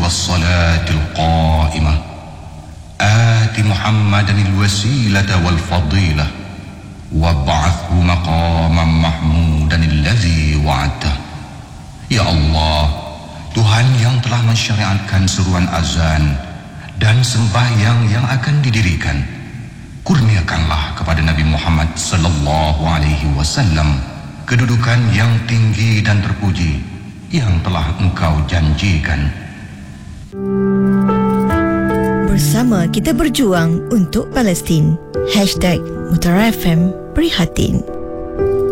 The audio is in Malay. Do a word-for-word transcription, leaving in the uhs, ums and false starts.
الصلاة القائمة آت محمدا الوسيلة والفضيلة وابعثه مقاما محمودا الذي وعدته. Ya Allah, Tuhan yang telah mensyariatkan seruan azan dan sembahyang yang akan didirikan, kurniakanlah kepada Nabi Muhammad sallallahu alaihi wasallam kedudukan yang tinggi dan terpuji yang telah Engkau janjikan. Bersama kita berjuang untuk Palestin. Hashtag Mutara F M Prihatin.